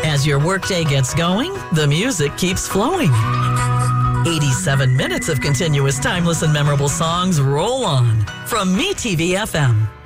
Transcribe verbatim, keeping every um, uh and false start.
As your workday gets going, the music keeps flowing. eighty-seven minutes of continuous timeless and memorable songs roll on from MeTV F M.